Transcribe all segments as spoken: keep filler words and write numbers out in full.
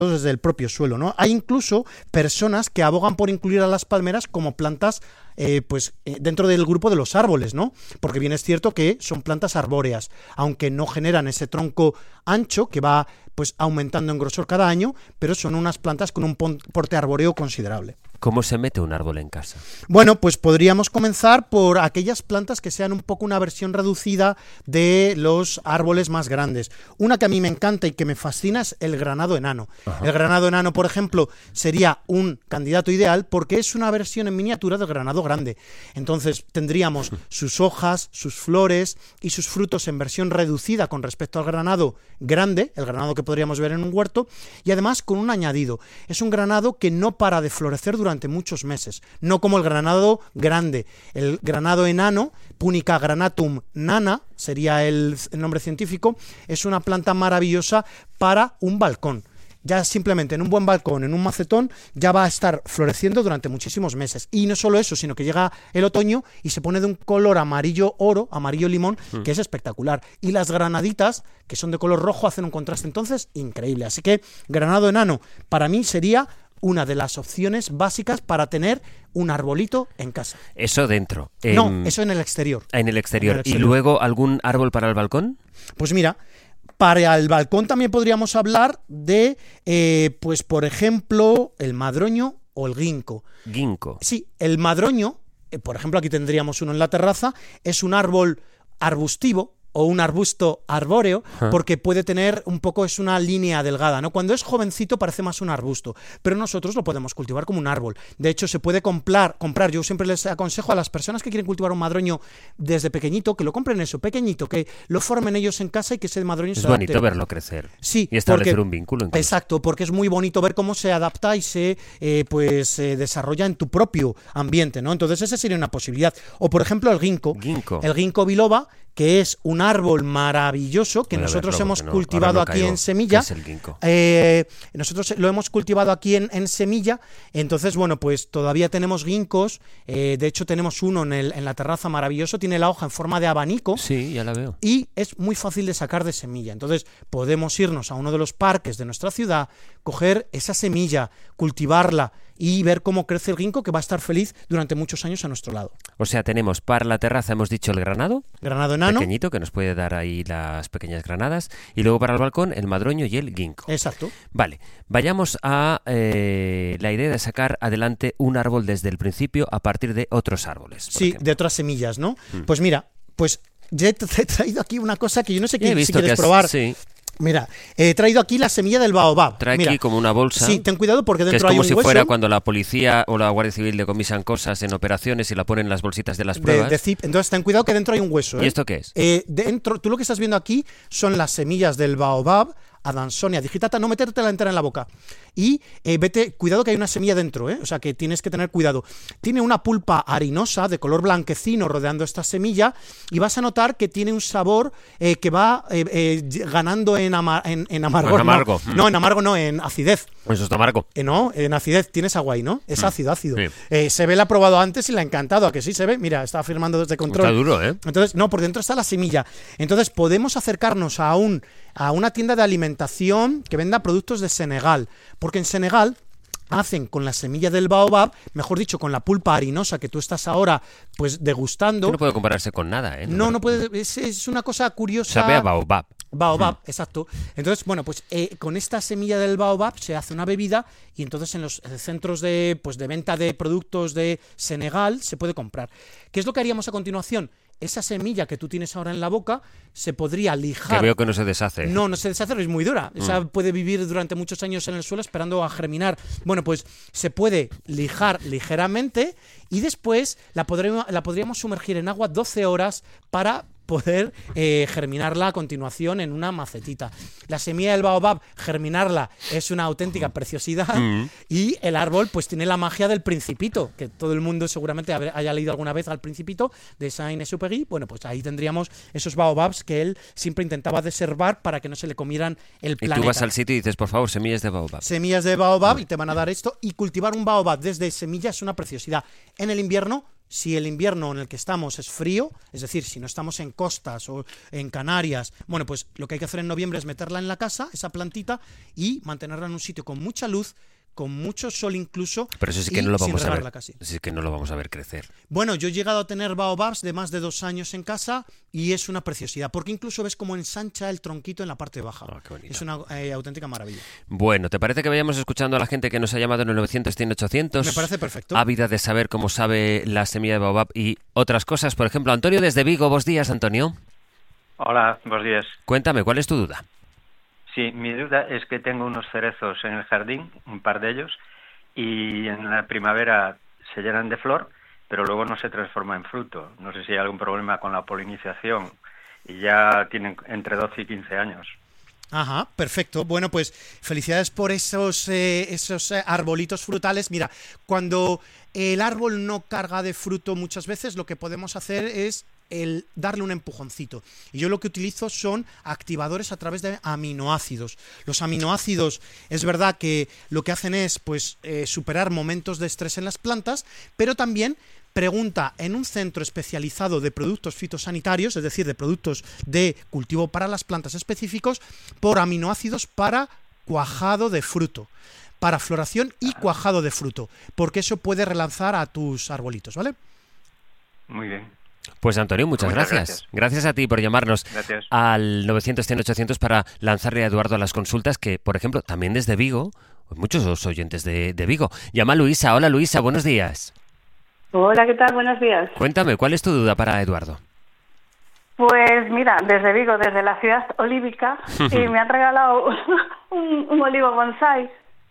desde el propio suelo, ¿no? Hay incluso personas que abogan por incluir a las palmeras como plantas eh, pues eh, dentro del grupo de los árboles, ¿no? Porque bien es cierto que son plantas arbóreas, aunque no generan ese tronco ancho que va pues aumentando en grosor cada año, pero son unas plantas con un porte arbóreo considerable. ¿Cómo se mete un árbol en casa? Bueno, pues podríamos comenzar por aquellas plantas que sean un poco una versión reducida de los árboles más grandes. Una que a mí me encanta y que me fascina es el granado enano. Ajá. El granado enano, por ejemplo, sería un candidato ideal porque es una versión en miniatura del granado grande. Entonces tendríamos sus hojas, sus flores y sus frutos en versión reducida con respecto al granado grande, el granado que podríamos ver en un huerto, y además con un añadido. Es un granado que no para de florecer durante durante muchos meses, no como el granado grande. El granado enano, Punica granatum nana, sería el, el nombre científico, es una planta maravillosa para un balcón. Ya simplemente en un buen balcón, en un macetón, ya va a estar floreciendo durante muchísimos meses. Y no solo eso, sino que llega el otoño y se pone de un color amarillo oro, amarillo limón, mm. que es espectacular. Y las granaditas, que son de color rojo, hacen un contraste entonces increíble. Así que granado enano, para mí sería una de las opciones básicas para tener un arbolito en casa. Eso dentro. No, en... eso en el exterior. En el exterior. En el exterior. ¿Y luego algún árbol para el balcón? Pues mira, para el balcón también podríamos hablar de, eh, pues por ejemplo, el madroño o el ginkgo. Ginkgo. Sí, el madroño, eh, por ejemplo, aquí tendríamos uno en la terraza, es un árbol arbustivo, o un arbusto arbóreo, porque puede tener un poco, es una línea delgada, ¿no? Cuando es jovencito parece más un arbusto, pero nosotros lo podemos cultivar como un árbol. De hecho, se puede comprar, comprar, yo siempre les aconsejo a las personas que quieren cultivar un madroño desde pequeñito, que lo compren eso, pequeñito, que lo formen ellos en casa y que ese madroño es se adapte. Es bonito verlo crecer. Sí. Y establecer porque, un vínculo. Incluso. Exacto, porque es muy bonito ver cómo se adapta y se eh, pues se eh, desarrolla en tu propio ambiente, ¿no? Entonces esa sería una posibilidad. O por ejemplo el ginkgo, ginkgo. el ginkgo biloba, que es un árbol maravilloso que nosotros verlo, hemos no, cultivado no aquí caigo. en semilla. ¿Qué es el ginkgo? Eh, nosotros lo hemos cultivado aquí en, en semilla, entonces bueno, pues todavía tenemos ginkgos, eh, de hecho tenemos uno en, el, en la terraza maravilloso, tiene la hoja en forma de abanico. Sí, ya la veo. Y es muy fácil de sacar de semilla, entonces podemos irnos a uno de los parques de nuestra ciudad, coger esa semilla, cultivarla y ver cómo crece el ginkgo, que va a estar feliz durante muchos años a nuestro lado. O sea, tenemos para la terraza, hemos dicho el granado. Granado enano. Pequeñito, que nos puede dar ahí las pequeñas granadas. Y luego para el balcón, el madroño y el ginkgo. Exacto. Vale, vayamos a eh, la idea de sacar adelante un árbol desde el principio a partir de otros árboles. Sí, ejemplo. de otras semillas, ¿no? Mm. Pues mira, pues ya te he traído aquí una cosa que yo no sé qué, si quieres has, probar. Sí. Mira, he traído aquí la semilla del baobab. Trae Mira, aquí como una bolsa. Sí, ten cuidado porque dentro hay un hay un hueso. Que es como si hueso. fuera cuando la policía o la Guardia Civil decomisan cosas en operaciones y la ponen en las bolsitas de las pruebas. De, de zip. Entonces ten cuidado que dentro hay un hueso. ¿eh? ¿Y esto qué es? Eh, dentro, tú lo que estás viendo aquí son las semillas del baobab, Adansonia digitata, no metértela entera en la boca. Y eh, vete, cuidado que hay una semilla dentro, ¿eh? O sea que tienes que tener cuidado. Tiene una pulpa harinosa de color blanquecino rodeando esta semilla y vas a notar que tiene un sabor eh, que va eh, eh, ganando en, ama en, en amargor. En amargo. No, no, en amargo no, en acidez. Eso está amargo. Eh, no, en acidez. Tienes agua ahí, ¿no? Es mm. ácido, ácido. Sí. Eh, se ve, la ha probado antes y la ha encantado. ¿A que sí se ve? Mira, está afirmando desde control. Está duro, ¿eh? Entonces, no, por dentro está la semilla. Entonces podemos acercarnos a un a una tienda de alimentación que venda productos de Senegal, porque en Senegal hacen con la semilla del baobab, mejor dicho, con la pulpa harinosa que tú estás ahora pues degustando. Que no puede compararse con nada, ¿eh? No, no, no puede, es, es una cosa curiosa. Sabe a baobab. Baobab, mm. exacto. Entonces, bueno, pues eh, con esta semilla del baobab se hace una bebida y entonces en los centros de, pues, de venta de productos de Senegal se puede comprar. ¿Qué es lo que haríamos a continuación? Esa semilla que tú tienes ahora en la boca se podría lijar. Que veo que no se deshace. No, no se deshace, es muy dura. Mm. Esa puede vivir durante muchos años en el suelo esperando a germinar. Bueno, pues se puede lijar ligeramente y después la podríamos, la podríamos sumergir en agua doce horas para poder eh, germinarla a continuación en una macetita. La semilla del baobab, germinarla es una auténtica preciosidad mm. y el árbol pues tiene la magia del Principito, que todo el mundo seguramente haya leído alguna vez al Principito de Saint-Exupéry. Bueno, pues ahí tendríamos esos baobabs que él siempre intentaba deservar para que no se le comieran el planeta. Y tú vas al sitio y dices, por favor, semillas de baobab. Semillas de baobab mm. y te van a dar esto. Y cultivar un baobab desde semilla es una preciosidad. En el invierno si el invierno en el que estamos es frío, es decir, si no estamos en costas o en Canarias, bueno, pues lo que hay que hacer en noviembre es meterla en la casa, esa plantita, y mantenerla en un sitio con mucha luz, con mucho sol incluso. Pero eso sí que no lo vamos a ver. Casi. Sí que no lo vamos a ver crecer. Bueno, yo he llegado a tener baobabs de más de dos años en casa y es una preciosidad, porque incluso ves cómo ensancha el tronquito en la parte baja. Oh, qué bonito. Es una eh, auténtica maravilla. Bueno, ¿te parece que vayamos escuchando a la gente que nos ha llamado en el novecientos, cien, ochocientos? Me parece perfecto. Ávida de saber cómo sabe la semilla de baobab y otras cosas. Por ejemplo, Antonio desde Vigo. Buenos días, Antonio. Hola, buenos días. Cuéntame, ¿cuál es tu duda? Sí, mi duda es que tengo unos cerezos en el jardín, un par de ellos, y en la primavera se llenan de flor, pero luego no se transforma en fruto. No sé si hay algún problema con la polinización, y ya tienen entre doce y quince años. Ajá, perfecto. Bueno, pues felicidades por esos, eh, esos eh, arbolitos frutales. Mira, cuando el árbol no carga de fruto muchas veces, lo que podemos hacer es el darle un empujoncito. Y yo lo que utilizo son activadores a través de aminoácidos. Los aminoácidos, es verdad que lo que hacen es pues eh, superar momentos de estrés en las plantas, pero también pregunta en un centro especializado de productos fitosanitarios, es decir, de productos de cultivo para las plantas específicos, por aminoácidos para cuajado de fruto, para floración y cuajado de fruto, porque eso puede relanzar a tus arbolitos, ¿vale? Muy bien. Pues Antonio, muchas, muchas gracias. gracias. Gracias a ti por llamarnos gracias. al novecientos, cien, ochocientos para lanzarle a Eduardo a las consultas que, por ejemplo, también desde Vigo, muchos oyentes de, de Vigo. Llama a Luisa. Hola Luisa, buenos días. Hola, ¿qué tal? Buenos días. Cuéntame, ¿cuál es tu duda para Eduardo? Pues mira, desde Vigo, desde la ciudad olívica, y me han regalado un, un olivo bonsai.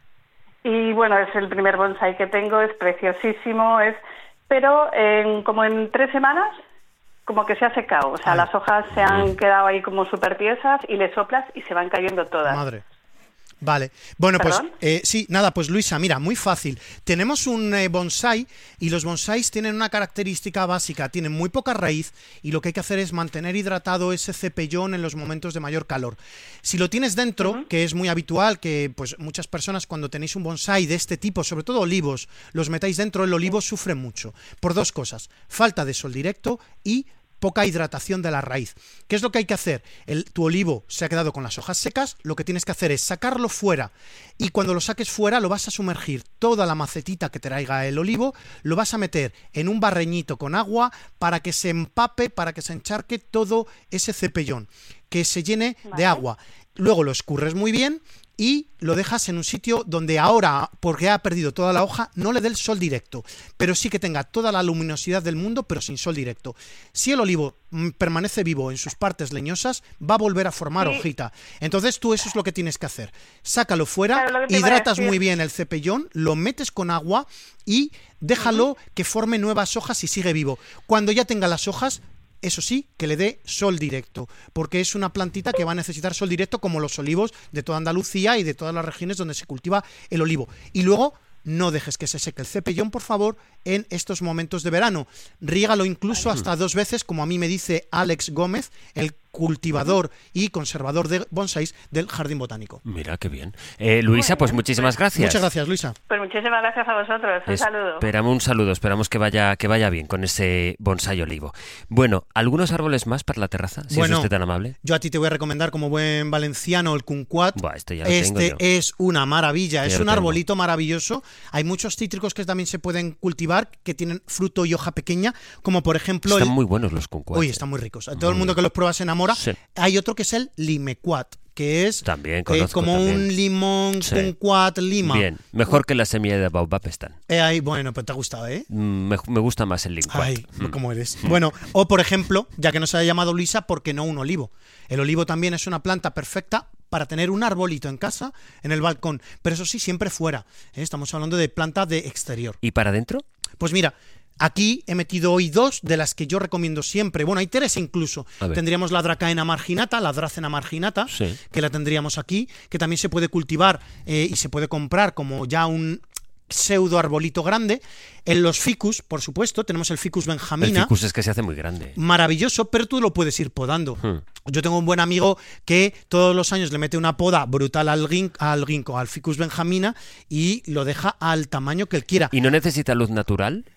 Y bueno, es el primer bonsai que tengo, es preciosísimo, es pero en, como en tres semanas, como que se ha secado. O sea, Ay. las hojas se han quedado ahí como súper tiesas y le soplas y se van cayendo todas. Madre. Vale, bueno, ¿Perdón? pues eh, sí, nada, pues Luisa, mira, muy fácil. Tenemos un eh, bonsai y los bonsáis tienen una característica básica, tienen muy poca raíz y lo que hay que hacer es mantener hidratado ese cepellón en los momentos de mayor calor. Si lo tienes dentro, uh-huh. que es muy habitual, que pues muchas personas cuando tenéis un bonsai de este tipo, sobre todo olivos, los metáis dentro, el olivo sufre mucho, por dos cosas, falta de sol directo y poca hidratación de la raíz. ¿Qué es lo que hay que hacer? El, tu olivo se ha quedado con las hojas secas, lo que tienes que hacer es sacarlo fuera y cuando lo saques fuera lo vas a sumergir toda la macetita que traiga el olivo, lo vas a meter en un barreñito con agua para que se empape, para que se encharque todo ese cepellón, que se llene vale. de agua. Luego lo escurres muy bien y lo dejas en un sitio donde ahora, porque ha perdido toda la hoja, no le dé el sol directo, pero sí que tenga toda la luminosidad del mundo, pero sin sol directo. Si el olivo mm, permanece vivo en sus partes leñosas, va a volver a formar sí. hojita. Entonces tú eso es lo que tienes que hacer. Sácalo fuera, claro, hidratas muy bien el cepellón, lo metes con agua y déjalo uh-huh. que forme nuevas hojas y sigue vivo. Cuando ya tenga las hojas, eso sí, que le dé sol directo, porque es una plantita que va a necesitar sol directo como los olivos de toda Andalucía y de todas las regiones donde se cultiva el olivo. Y luego, no dejes que se seque el cepellón, por favor, en estos momentos de verano. Riégalo incluso hasta dos veces, como a mí me dice Alex Gómez, el cultivador y conservador de bonsáis del Jardín Botánico. Mira, qué bien. Eh, Luisa, pues muchísimas gracias. Muchas gracias, Luisa. Pues muchísimas gracias a vosotros. Un es, saludo. Esperamos un saludo, esperamos que vaya que vaya bien con ese bonsái olivo. Bueno, ¿algunos árboles más para la terraza? Si bueno, es usted tan amable. Yo a ti te voy a recomendar como buen valenciano el kumquat. Buah, este ya lo este tengo yo. es una maravilla, Ya es lo un tengo. arbolito maravilloso. Hay muchos cítricos que también se pueden cultivar que tienen fruto y hoja pequeña, como por ejemplo... Están el... muy buenos los kumquats. Uy, están muy ricos. A todo el mundo que los prueba se enamora. Sí. Hay otro que es el limequat, que es También eh, conozco, como también. un limón, Sí. kumquat, lima. Bien, mejor que la semilla de baobab están. Eh, ahí, bueno, pues te ha gustado, ¿eh? Mm, Me, me gusta más el limquat. Ay, Mm. cómo eres. Bueno, o por ejemplo, ya que nos ha llamado Luisa, ¿por qué no un olivo? El olivo también es una planta perfecta para tener un arbolito en casa, en el balcón, pero eso sí, siempre fuera, ¿eh? Estamos hablando de planta de exterior. ¿Y para adentro? Pues mira, aquí he metido hoy dos de las que yo recomiendo siempre. Bueno, hay tres incluso. A ver. Tendríamos la dracaena marginata, la dracena marginata, Sí. que la tendríamos aquí, que también se puede cultivar eh, y se puede comprar como ya un pseudo arbolito grande. En los ficus, por supuesto, tenemos el ficus El benjamina. ficus es que se hace muy grande. Maravilloso, pero tú lo puedes ir podando. Hmm. Yo tengo un buen amigo que todos los años le mete una poda brutal al, guin- al ginkgo, al ficus benjamina, y lo deja al tamaño que él quiera. ¿Y no necesita luz natural?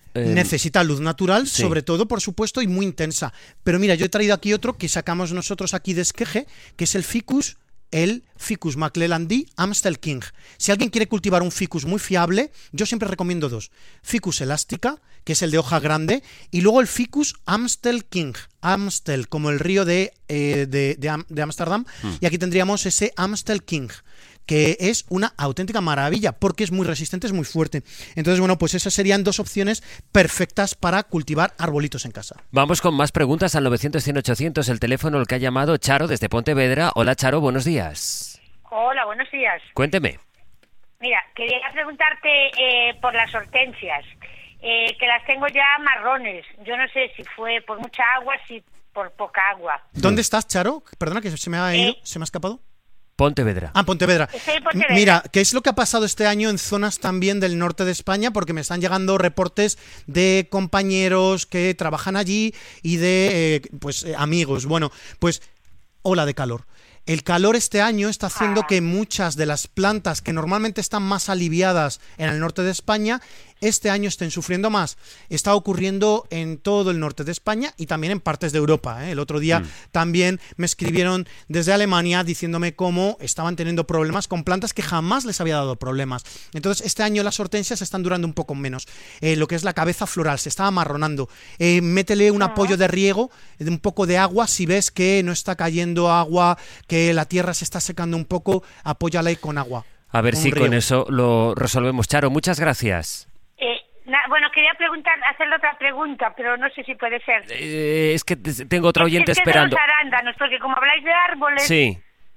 Eh, Necesita luz natural, sí. sobre todo, por supuesto, y muy intensa. Pero mira, yo he traído aquí otro que sacamos nosotros aquí de Esqueje, que es el ficus, el Ficus McClellandii Amstel King. Si alguien quiere cultivar un ficus muy fiable, yo siempre recomiendo dos. Ficus elástica, que es el de hoja grande, y luego el Ficus Amstel King. Amstel, como el río de, eh, de, de, de Ámsterdam, mm. y aquí tendríamos ese Amstel King, que es una auténtica maravilla, porque es muy resistente, es muy fuerte. Entonces, bueno, pues esas serían dos opciones perfectas para cultivar arbolitos en casa. Vamos con más preguntas al novecientos, cien, ochocientos, el teléfono al que ha llamado Charo desde Pontevedra. Hola, Charo, buenos días. Hola, buenos días. Cuénteme. Mira, quería preguntarte eh, por las hortensias, eh, que las tengo ya marrones. Yo no sé si fue por mucha agua, si por poca agua. ¿Dónde estás, Charo? Perdona, que se me ha ido, eh, se me ha escapado. Pontevedra. Ah, Pontevedra. Estoy Pontevedra. Mira, ¿qué es lo que ha pasado este año en zonas también del norte de España? Porque me están llegando reportes de compañeros que trabajan allí y de eh, pues eh, amigos. Bueno, pues ola de calor. El calor este año está haciendo que muchas de las plantas que normalmente están más aliviadas en el norte de España, este año estén sufriendo más. Está ocurriendo en todo el norte de España y también en partes de Europa, ¿eh? El otro día mm. también me escribieron desde Alemania diciéndome cómo estaban teniendo problemas con plantas que jamás les había dado problemas. Entonces este año las hortensias están durando un poco menos. Eh, lo que es la cabeza floral se está amarronando. Eh, métele un apoyo de riego, un poco de agua. Si ves que no está cayendo agua, que la tierra se está secando un poco, apóyale con agua. A ver si con eso lo resolvemos. Charo, muchas gracias. Bueno, quería preguntar, hacerle otra pregunta, pero no sé si puede ser. Eh, es que tengo otra oyente es que esperando. De los arándanos, porque como habláis de árboles... Sí.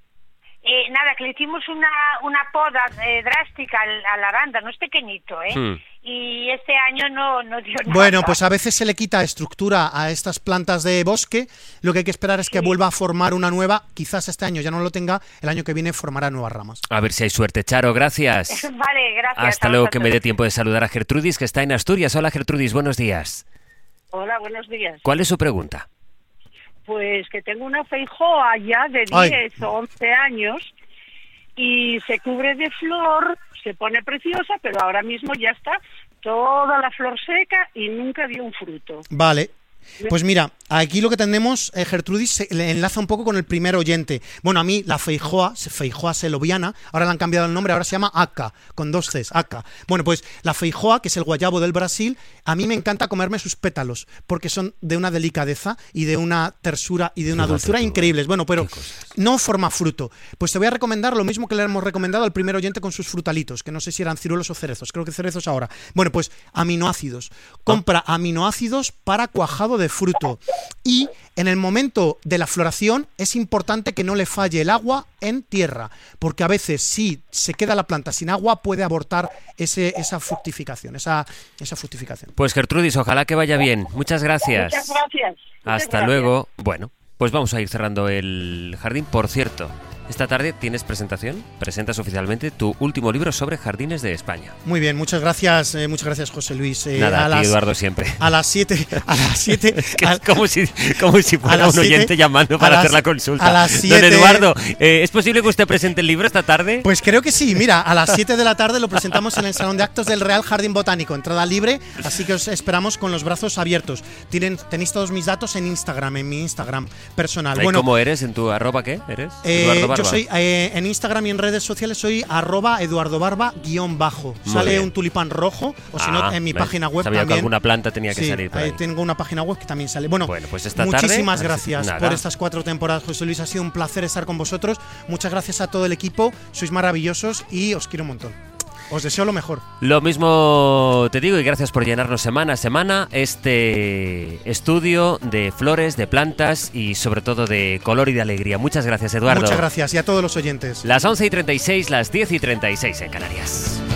Eh, nada, que le hicimos una, una poda eh, drástica al, al arándano, es pequeñito, ¿eh? Hmm. Y este año no, no dio nada. Bueno, pues a veces se le quita estructura a estas plantas de bosque. Lo que hay que esperar es que sí. vuelva a formar una nueva. Quizás este año ya no lo tenga, el año que viene formará nuevas ramas. A ver si hay suerte, Charo, gracias. Vale, gracias. Hasta luego, que me dé tiempo de saludar a Gertrudis, que está en Asturias. Hola, Gertrudis, buenos días. Hola, buenos días. ¿Cuál es su pregunta? Pues que tengo una feijoa ya de diez o once años y se cubre de flor, se pone preciosa, pero ahora mismo ya está toda la flor seca y nunca dio un fruto. Vale. Pues mira, aquí lo que tenemos, eh, Gertrudis, se le enlaza un poco con el primer oyente. Bueno, a mí la feijoa, feijoa seloviana, ahora le han cambiado el nombre, ahora se llama aca, con dos Cs, aca. Bueno, pues la feijoa, que es el guayabo del Brasil, a mí me encanta comerme sus pétalos, porque son de una delicadeza y de una tersura y de una dulzura increíbles. Bueno, pero no forma fruto. Pues te voy a recomendar lo mismo que le hemos recomendado al primer oyente con sus frutalitos, que no sé si eran ciruelos o cerezos, creo que cerezos ahora. Bueno, pues aminoácidos. Compra aminoácidos para cuajado de fruto. Y en el momento de la floración es importante que no le falle el agua en tierra, porque a veces si se queda la planta sin agua puede abortar ese, esa fructificación, esa, esa fructificación. Pues Gertrudis, ojalá que vaya bien. Muchas gracias. Muchas gracias. Hasta Muchas gracias. luego. Bueno, pues vamos a ir cerrando el jardín. Por cierto, esta tarde tienes presentación, presentas oficialmente tu último libro sobre jardines de España. Muy bien, muchas gracias, eh, muchas gracias José Luis. Eh, Nada, a, a ti, las, Eduardo, siempre. A las siete, a las siete. Es que es como si, como si fuera un oyente siete, llamando para las, hacer la consulta. A las siete, Don Eduardo, eh, ¿es posible que usted presente el libro esta tarde? Pues creo que sí, mira, a las siete de la tarde lo presentamos en el Salón de Actos del Real Jardín Botánico, entrada libre, así que os esperamos con los brazos abiertos. Tienen, tenéis todos mis datos en Instagram, en mi Instagram personal. ¿Y bueno, cómo eres? ¿En tu arroba qué eres? Eh, Eduardo Barba. Yo soy... Eh, en Instagram y en redes sociales soy arroba Eduardo Barba guión bajo. Muy Sale bien. un tulipán rojo, o si ah, no, en mi ¿ves? página web Sabía también. que alguna planta tenía que sí, salir por ahí. Tengo una página web que también sale. Bueno, bueno pues esta muchísimas tarde, gracias nada. por estas cuatro temporadas, José Luis. Ha sido un placer estar con vosotros. Muchas gracias a todo el equipo. Sois maravillosos y os quiero un montón. Os deseo lo mejor. Lo mismo te digo y gracias por llenarnos semana a semana este estudio de flores, de plantas y sobre todo de color y de alegría. Muchas gracias, Eduardo. Muchas gracias y a todos los oyentes. Las once y treinta y seis, las diez y treinta y seis en Canarias.